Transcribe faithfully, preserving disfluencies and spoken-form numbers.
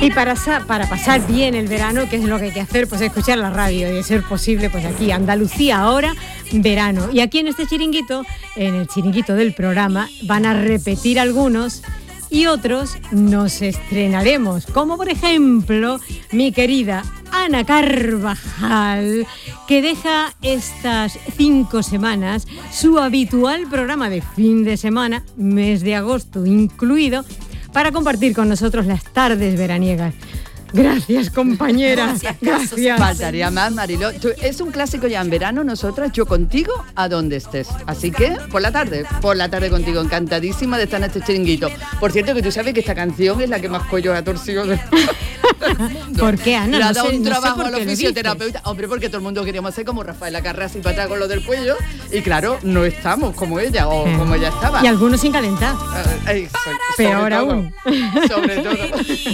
Y para, para pasar bien el verano, ¿qué es lo que hay que hacer? Pues escuchar la radio y de ser posible, pues aquí, Andalucía ahora, verano. Y aquí en este chiringuito, en el chiringuito del programa, van a repetir algunos y otros nos estrenaremos, como por ejemplo mi querida Ana Carvajal, que deja estas cinco semanas su habitual programa de fin de semana, mes de agosto incluido, para compartir con nosotros las tardes veraniegas. Gracias, compañera. Gracias. Faltaría más, Mariló. Tú, es un clásico ya en verano, nosotras, yo contigo, a donde estés. Así que, por la tarde, por la tarde contigo. Encantadísima de estar en este chiringuito. Por cierto, que tú sabes que esta canción es la que más cuello ha torcido. De... no, ¿por qué, Ana? Le ha no dado sé, un no trabajo sé a los fisioterapeutas. Hombre, porque todo el mundo queríamos ser como Rafaela Carrà, así para atrás con lo del cuello. Y claro, no estamos como ella o como ella estaba. Y algunos sin calentar. Eh, eh, so, Peor aún. Sobre todo.